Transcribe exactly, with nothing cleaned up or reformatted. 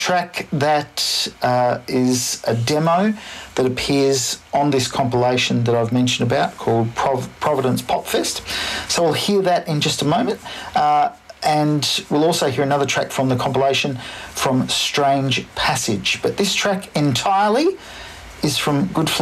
track that uh, is a demo that appears on this compilation that I've mentioned about called Prov- Providence Pop Fest. So we'll hear that in just a moment. Uh, and we'll also hear another track from the compilation from Strange Passage. But this track entirely is from Good Flying